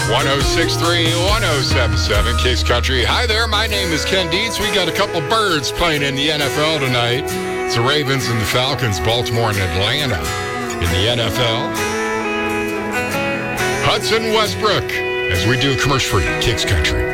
1063, 1077, Kicks Country. Hi there, my name is Ken Dietz. We got a couple birds playing in the NFL tonight. It's the Ravens and the Falcons, Baltimore and Atlanta in the NFL. Hudson Westbrook, as we do commercial-free Kicks Country.